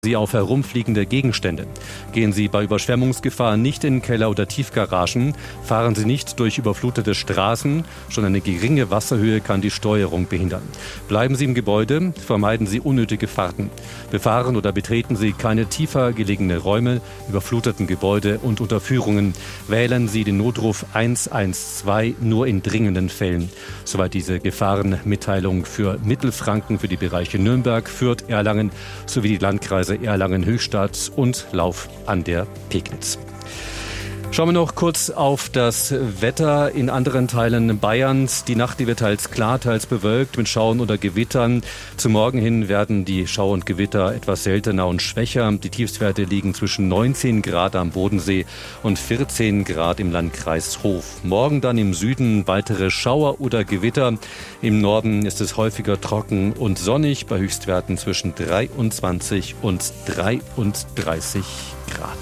Sie auf herumfliegende Gegenstände. Gehen Sie bei Überschwemmungsgefahr nicht in Keller oder Tiefgaragen, fahren Sie nicht durch überflutete Straßen, schon eine geringe Wasserhöhe kann die Steuerung behindern. Bleiben Sie im Gebäude, vermeiden Sie unnötige Fahrten. Befahren oder betreten Sie keine tiefer gelegene Räume, überfluteten Gebäude und Unterführungen. Wählen Sie den Notruf 112 nur in dringenden Fällen. Soweit diese Gefahrenmitteilung für Mittelfranken, für die Bereiche Nürnberg, Fürth, Erlangen sowie die Landkreise Erlangen-Höchstadt und Lauf an der Pegnitz. Schauen wir noch kurz auf das Wetter in anderen Teilen Bayerns. Die Nacht, die wird teils klar, teils bewölkt mit Schauern oder Gewittern. Zum Morgen hin werden die Schauer und Gewitter etwas seltener und schwächer. Die Tiefstwerte liegen zwischen 19 Grad am Bodensee und 14 Grad im Landkreis Hof. Morgen dann im Süden weitere Schauer oder Gewitter. Im Norden ist es häufiger trocken und sonnig bei Höchstwerten zwischen 23 und 33 Grad.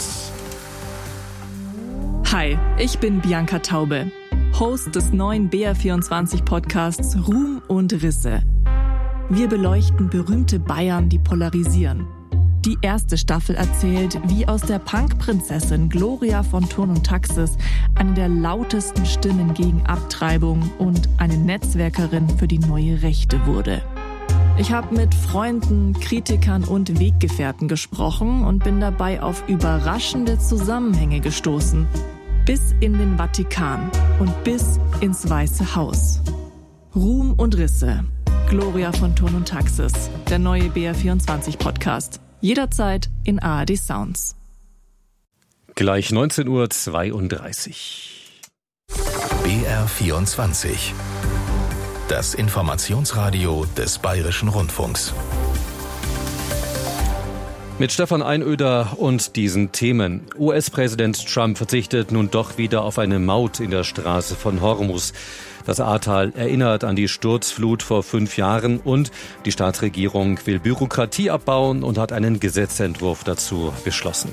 Hi, ich bin Bianca Taube, Host des neuen BR24-Podcasts Ruhm und Risse. Wir beleuchten berühmte Bayern, die polarisieren. Die erste Staffel erzählt, wie aus der Punk-Prinzessin Gloria von Thurn und Taxis eine der lautesten Stimmen gegen Abtreibung und eine Netzwerkerin für die neue Rechte wurde. Ich habe mit Freunden, Kritikern und Weggefährten gesprochen und bin dabei auf überraschende Zusammenhänge gestoßen. Bis in den Vatikan und bis ins Weiße Haus. Ruhm und Risse. Gloria von Thurn und Taxis. Der neue BR24-Podcast. Jederzeit in ARD Sounds. Gleich 19:32 Uhr. BR24. Das Informationsradio des Bayerischen Rundfunks. Mit Stefan Einöder und diesen Themen. US-Präsident Trump verzichtet nun doch wieder auf eine Maut in der Straße von Hormuz. Das Ahrtal erinnert an die Sturzflut vor 5 Jahren und die Staatsregierung will Bürokratie abbauen und hat einen Gesetzentwurf dazu beschlossen.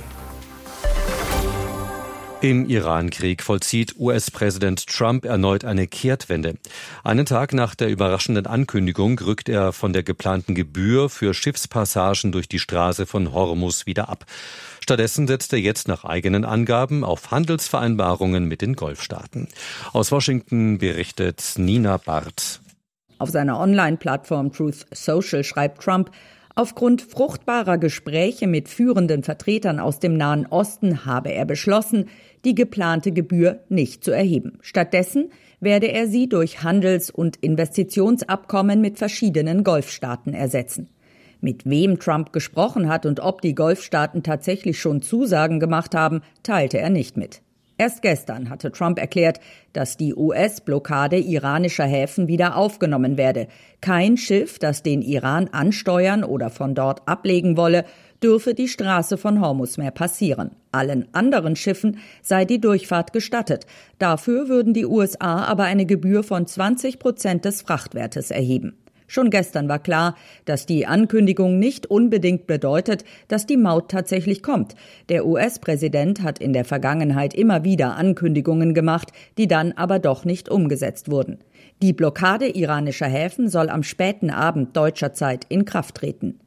Im Iran-Krieg vollzieht US-Präsident Trump erneut eine Kehrtwende. Einen Tag nach der überraschenden Ankündigung rückt er von der geplanten Gebühr für Schiffspassagen durch die Straße von Hormuz wieder ab. Stattdessen setzt er jetzt nach eigenen Angaben auf Handelsvereinbarungen mit den Golfstaaten. Aus Washington berichtet Nina Barth. Auf seiner Online-Plattform Truth Social schreibt Trump: Aufgrund fruchtbarer Gespräche mit führenden Vertretern aus dem Nahen Osten habe er beschlossen, die geplante Gebühr nicht zu erheben. Stattdessen werde er sie durch Handels- und Investitionsabkommen mit verschiedenen Golfstaaten ersetzen. Mit wem Trump gesprochen hat und ob die Golfstaaten tatsächlich schon Zusagen gemacht haben, teilte er nicht mit. Erst gestern hatte Trump erklärt, dass die US-Blockade iranischer Häfen wieder aufgenommen werde. Kein Schiff, das den Iran ansteuern oder von dort ablegen wolle, dürfe die Straße von Hormuz mehr passieren. Allen anderen Schiffen sei die Durchfahrt gestattet. Dafür würden die USA aber eine Gebühr von 20% des Frachtwertes erheben. Schon gestern war klar, dass die Ankündigung nicht unbedingt bedeutet, dass die Maut tatsächlich kommt. Der US-Präsident hat in der Vergangenheit immer wieder Ankündigungen gemacht, die dann aber doch nicht umgesetzt wurden. Die Blockade iranischer Häfen soll am späten Abend deutscher Zeit in Kraft treten.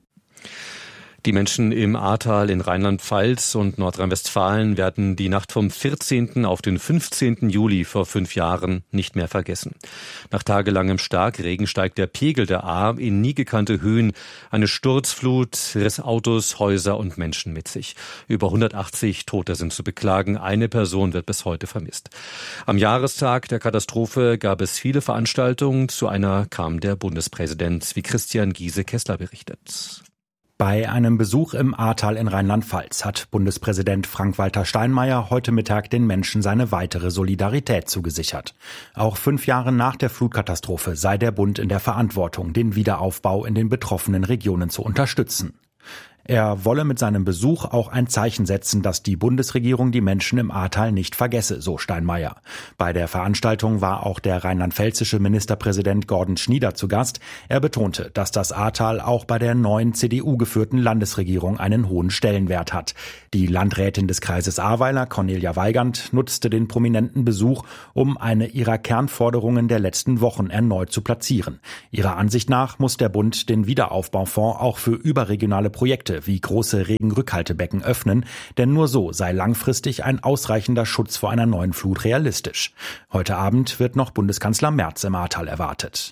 Die Menschen im Ahrtal in Rheinland-Pfalz und Nordrhein-Westfalen werden die Nacht vom 14. auf den 15. Juli vor 5 Jahren nicht mehr vergessen. Nach tagelangem Starkregen steigt der Pegel der Ahr in nie gekannte Höhen. Eine Sturzflut riss Autos, Häuser und Menschen mit sich. Über 180 Tote sind zu beklagen. Eine Person wird bis heute vermisst. Am Jahrestag der Katastrophe gab es viele Veranstaltungen. Zu einer kam der Bundespräsident, wie Christian Giese-Kessler berichtet. Bei einem Besuch im Ahrtal in Rheinland-Pfalz hat Bundespräsident Frank-Walter Steinmeier heute Mittag den Menschen seine weitere Solidarität zugesichert. Auch 5 Jahre nach der Flutkatastrophe sei der Bund in der Verantwortung, den Wiederaufbau in den betroffenen Regionen zu unterstützen. Er wolle mit seinem Besuch auch ein Zeichen setzen, dass die Bundesregierung die Menschen im Ahrtal nicht vergesse, so Steinmeier. Bei der Veranstaltung war auch der rheinland-pfälzische Ministerpräsident Gordon Schnieder zu Gast. Er betonte, dass das Ahrtal auch bei der neuen CDU-geführten Landesregierung einen hohen Stellenwert hat. Die Landrätin des Kreises Ahrweiler, Cornelia Weigand, nutzte den prominenten Besuch, um eine ihrer Kernforderungen der letzten Wochen erneut zu platzieren. Ihrer Ansicht nach muss der Bund den Wiederaufbaufonds auch für überregionale Projekte müsse wie große Regenrückhaltebecken öffnen, denn nur so sei langfristig ein ausreichender Schutz vor einer neuen Flut realistisch. Heute Abend wird noch Bundeskanzler Merz im Ahrtal erwartet.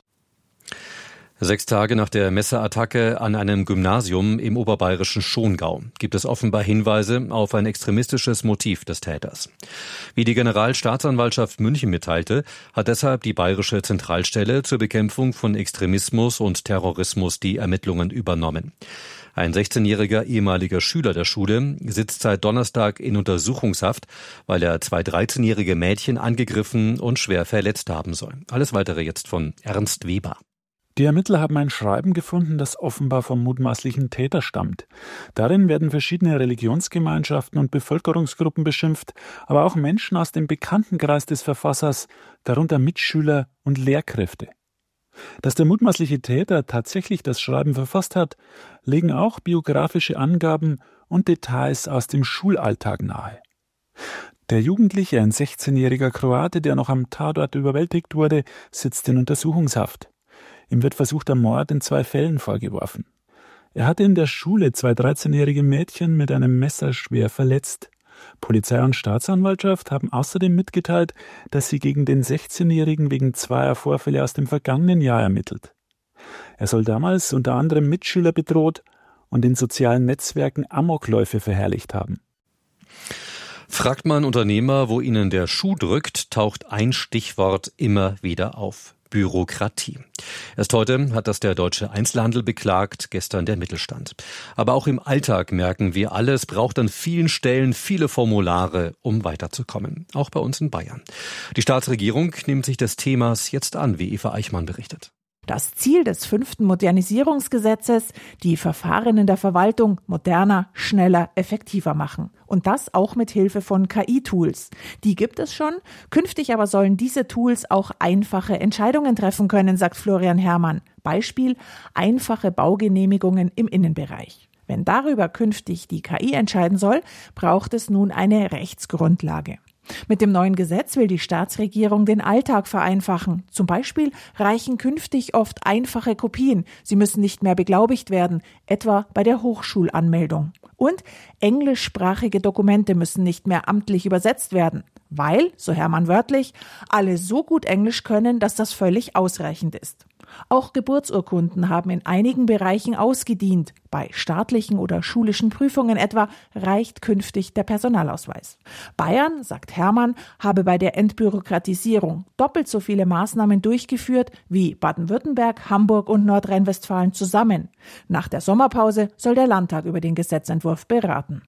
6 Tage nach der Messerattacke an einem Gymnasium im oberbayerischen Schongau gibt es offenbar Hinweise auf ein extremistisches Motiv des Täters. Wie die Generalstaatsanwaltschaft München mitteilte, hat deshalb die Bayerische Zentralstelle zur Bekämpfung von Extremismus und Terrorismus die Ermittlungen übernommen. Ein 16-jähriger ehemaliger Schüler der Schule sitzt seit Donnerstag in Untersuchungshaft, weil er 2 13-jährige Mädchen angegriffen und schwer verletzt haben soll. Alles Weitere jetzt von Ernst Weber. Die Ermittler haben ein Schreiben gefunden, das offenbar vom mutmaßlichen Täter stammt. Darin werden verschiedene Religionsgemeinschaften und Bevölkerungsgruppen beschimpft, aber auch Menschen aus dem Bekanntenkreis des Verfassers, darunter Mitschüler und Lehrkräfte. Dass der mutmaßliche Täter tatsächlich das Schreiben verfasst hat, legen auch biografische Angaben und Details aus dem Schulalltag nahe. Der Jugendliche, ein 16-jähriger Kroate, der noch am Tatort überwältigt wurde, sitzt in Untersuchungshaft. Ihm wird versuchter Mord in 2 Fällen vorgeworfen. Er hatte in der Schule 2 13-jährige Mädchen mit einem Messer schwer verletzt. Polizei und Staatsanwaltschaft haben außerdem mitgeteilt, dass sie gegen den 16-Jährigen wegen 2 Vorfälle aus dem vergangenen Jahr ermittelt. Er soll damals unter anderem Mitschüler bedroht und in sozialen Netzwerken Amokläufe verherrlicht haben. Fragt man Unternehmer, wo ihnen der Schuh drückt, taucht ein Stichwort immer wieder auf: Bürokratie. Erst heute hat das der deutsche Einzelhandel beklagt, gestern der Mittelstand. Aber auch im Alltag merken wir alle, es braucht an vielen Stellen viele Formulare, um weiterzukommen. Auch bei uns in Bayern. Die Staatsregierung nimmt sich des Themas jetzt an, wie Eva Eichmann berichtet. Das Ziel des 5. Modernisierungsgesetzes, die Verfahren in der Verwaltung moderner, schneller, effektiver machen. Und das auch mit Hilfe von KI-Tools. Die gibt es schon. Künftig aber sollen diese Tools auch einfache Entscheidungen treffen können, sagt Florian Herrmann. Beispiel: einfache Baugenehmigungen im Innenbereich. Wenn darüber künftig die KI entscheiden soll, braucht es nun eine Rechtsgrundlage. Mit dem neuen Gesetz will die Staatsregierung den Alltag vereinfachen. Zum Beispiel reichen künftig oft einfache Kopien. Sie müssen nicht mehr beglaubigt werden, etwa bei der Hochschulanmeldung. Und englischsprachige Dokumente müssen nicht mehr amtlich übersetzt werden, weil, so Hermann wörtlich, alle so gut Englisch können, dass das völlig ausreichend ist. Auch Geburtsurkunden haben in einigen Bereichen ausgedient. Bei staatlichen oder schulischen Prüfungen etwa reicht künftig der Personalausweis. Bayern, sagt Herrmann, habe bei der Entbürokratisierung doppelt so viele Maßnahmen durchgeführt wie Baden-Württemberg, Hamburg und Nordrhein-Westfalen zusammen. Nach der Sommerpause soll der Landtag über den Gesetzentwurf beraten.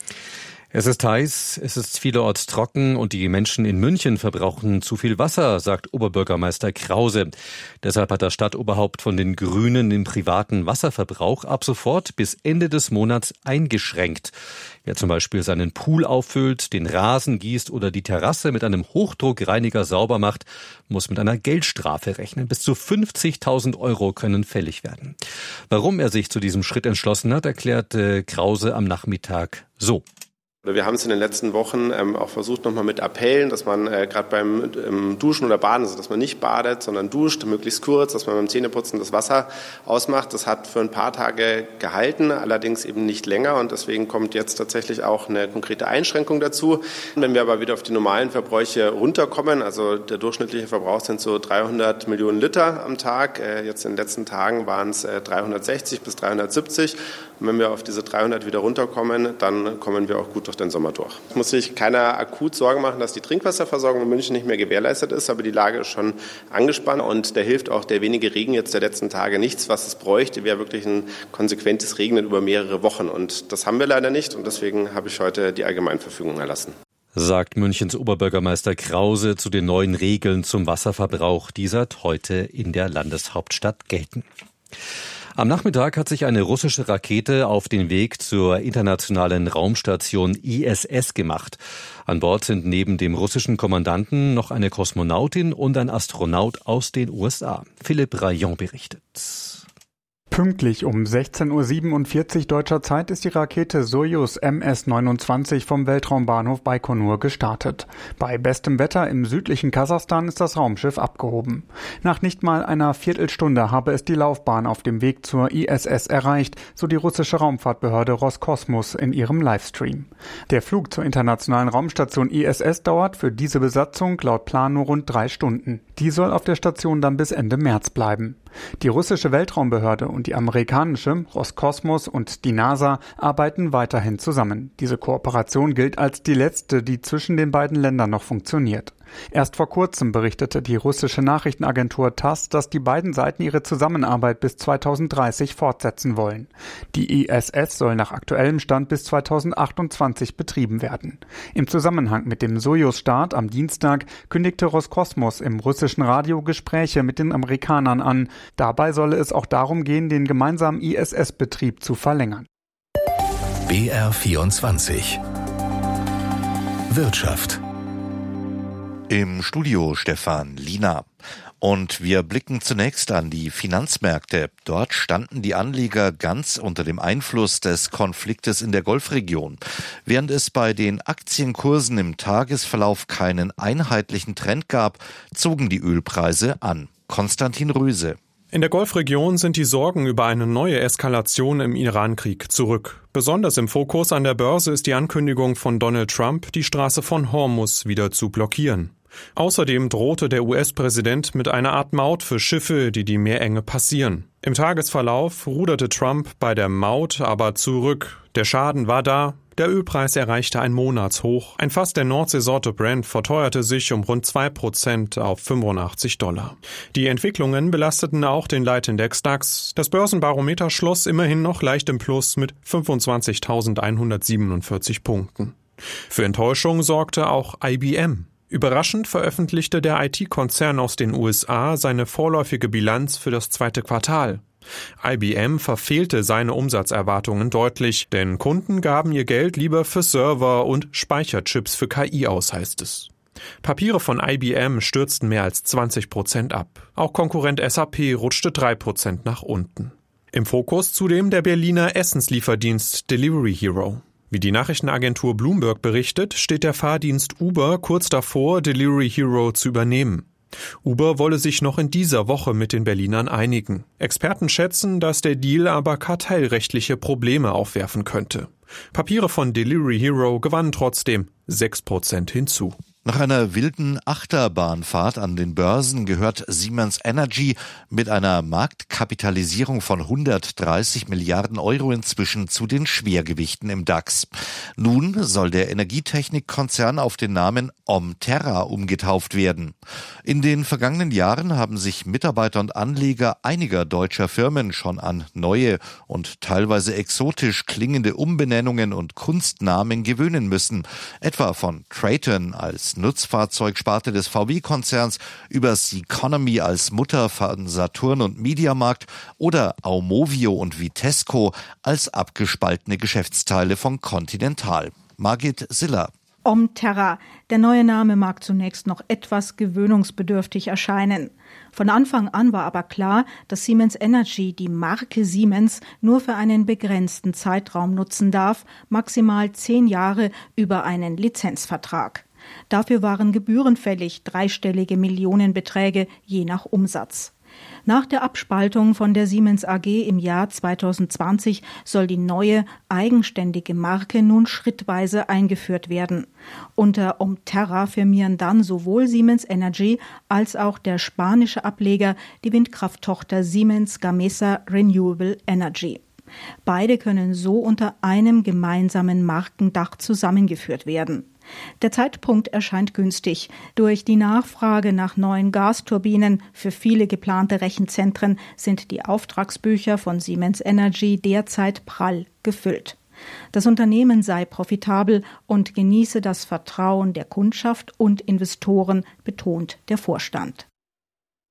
Es ist heiß, es ist vielerorts trocken und die Menschen in München verbrauchen zu viel Wasser, sagt Oberbürgermeister Krause. Deshalb hat das Stadtoberhaupt von den Grünen den privaten Wasserverbrauch ab sofort bis Ende des Monats eingeschränkt. Wer zum Beispiel seinen Pool auffüllt, den Rasen gießt oder die Terrasse mit einem Hochdruckreiniger sauber macht, muss mit einer Geldstrafe rechnen. Bis zu 50.000 € können fällig werden. Warum er sich zu diesem Schritt entschlossen hat, erklärte Krause am Nachmittag so. Wir haben es in den letzten Wochen auch versucht, nochmal mit Appellen, dass man gerade beim Duschen oder Baden, also dass man nicht badet, sondern duscht, möglichst kurz, dass man beim Zähneputzen das Wasser ausmacht. Das hat für ein paar Tage gehalten, allerdings eben nicht länger, und deswegen kommt jetzt tatsächlich auch eine konkrete Einschränkung dazu. Wenn wir aber wieder auf die normalen Verbräuche runterkommen, also der durchschnittliche Verbrauch sind so 300 Millionen Liter am Tag, jetzt in den letzten Tagen waren es 360 bis 370. Und wenn wir auf diese 300 wieder runterkommen, dann kommen wir auch gut durch den Sommer durch. Es muss sich keiner akut Sorgen machen, dass die Trinkwasserversorgung in München nicht mehr gewährleistet ist, aber die Lage ist schon angespannt und da hilft auch der wenige Regen jetzt der letzten Tage nichts. Was es bräuchte, wäre wirklich ein konsequentes Regnen über mehrere Wochen, und das haben wir leider nicht, und deswegen habe ich heute die Allgemeinverfügung erlassen. Sagt Münchens Oberbürgermeister Krause zu den neuen Regeln zum Wasserverbrauch, die seit heute in der Landeshauptstadt gelten. Am Nachmittag hat sich eine russische Rakete auf den Weg zur internationalen Raumstation ISS gemacht. An Bord sind neben dem russischen Kommandanten noch eine Kosmonautin und ein Astronaut aus den USA. Philipp Rayon berichtet. Pünktlich um 16:47 Uhr deutscher Zeit ist die Rakete Sojus MS-29 vom Weltraumbahnhof Baikonur gestartet. Bei bestem Wetter im südlichen Kasachstan ist das Raumschiff abgehoben. Nach nicht mal einer Viertelstunde habe es die Laufbahn auf dem Weg zur ISS erreicht, so die russische Raumfahrtbehörde Roskosmos in ihrem Livestream. Der Flug zur internationalen Raumstation ISS dauert für diese Besatzung laut Plan nur rund 3 Stunden. Die soll auf der Station dann bis Ende März bleiben. Die russische Weltraumbehörde und die amerikanische Roskosmos und die NASA arbeiten weiterhin zusammen. Diese Kooperation gilt als die letzte, die zwischen den beiden Ländern noch funktioniert. Erst vor kurzem berichtete die russische Nachrichtenagentur TASS, dass die beiden Seiten ihre Zusammenarbeit bis 2030 fortsetzen wollen. Die ISS soll nach aktuellem Stand bis 2028 betrieben werden. Im Zusammenhang mit dem Sojus-Start am Dienstag kündigte Roskosmos im russischen Radio Gespräche mit den Amerikanern an. Dabei solle es auch darum gehen, den gemeinsamen ISS-Betrieb zu verlängern. BR24 Wirtschaft. Im Studio Stefan Liener. Und wir blicken zunächst an die Finanzmärkte. Dort standen die Anleger ganz unter dem Einfluss des Konfliktes in der Golfregion. Während es bei den Aktienkursen im Tagesverlauf keinen einheitlichen Trend gab, zogen die Ölpreise an. Konstantin Röse. In der Golfregion sind die Sorgen über eine neue Eskalation im Irankrieg zurück. Besonders im Fokus an der Börse ist die Ankündigung von Donald Trump, die Straße von Hormuz wieder zu blockieren. Außerdem drohte der US-Präsident mit einer Art Maut für Schiffe, die die Meerenge passieren. Im Tagesverlauf ruderte Trump bei der Maut aber zurück. Der Schaden war da. Der Ölpreis erreichte ein Monatshoch. Ein Fass der Nordseesorte Brent verteuerte sich um rund 2% auf $85. Die Entwicklungen belasteten auch den Leitindex DAX. Das Börsenbarometer schloss immerhin noch leicht im Plus mit 25.147 Punkten. Für Enttäuschung sorgte auch IBM. Überraschend veröffentlichte der IT-Konzern aus den USA seine vorläufige Bilanz für das zweite Quartal. IBM verfehlte seine Umsatzerwartungen deutlich, denn Kunden gaben ihr Geld lieber für Server und Speicherchips für KI aus, heißt es. Papiere von IBM stürzten mehr als 20% ab. Auch Konkurrent SAP rutschte 3% nach unten. Im Fokus zudem der Berliner Essenslieferdienst Delivery Hero. Wie die Nachrichtenagentur Bloomberg berichtet, steht der Fahrdienst Uber kurz davor, Delivery Hero zu übernehmen. Uber wolle sich noch in dieser Woche mit den Berlinern einigen. Experten schätzen, dass der Deal aber kartellrechtliche Probleme aufwerfen könnte. Papiere von Delivery Hero gewannen trotzdem 6% hinzu. Nach einer wilden Achterbahnfahrt an den Börsen gehört Siemens Energy mit einer Marktkapitalisierung von 130 Milliarden Euro inzwischen zu den Schwergewichten im DAX. Nun soll der Energietechnikkonzern auf den Namen Omterra umgetauft werden. In den vergangenen Jahren haben sich Mitarbeiter und Anleger einiger deutscher Firmen schon an neue und teilweise exotisch klingende Umbenennungen und Kunstnamen gewöhnen müssen, etwa von Traton als Nutzfahrzeugsparte des VW-Konzerns über Seconomy als Mutter von Saturn und Mediamarkt oder Aumovio und Vitesco als abgespaltene Geschäftsteile von Continental. Margit Siller. Omterra. Der neue Name mag zunächst noch etwas gewöhnungsbedürftig erscheinen. Von Anfang an war aber klar, dass Siemens Energy die Marke Siemens nur für einen begrenzten Zeitraum nutzen darf, maximal 10 Jahre über einen Lizenzvertrag. Dafür waren Gebühren fällig, 3-stellige Millionenbeträge je nach Umsatz. Nach der Abspaltung von der Siemens AG im Jahr 2020 soll die neue, eigenständige Marke nun schrittweise eingeführt werden. Unter Omterra firmieren dann sowohl Siemens Energy als auch der spanische Ableger, die Windkrafttochter Siemens Gamesa Renewable Energy. Beide können so unter einem gemeinsamen Markendach zusammengeführt werden. Der Zeitpunkt erscheint günstig. Durch die Nachfrage nach neuen Gasturbinen für viele geplante Rechenzentren sind die Auftragsbücher von Siemens Energy derzeit prall gefüllt. Das Unternehmen sei profitabel und genieße das Vertrauen der Kundschaft und Investoren, betont der Vorstand.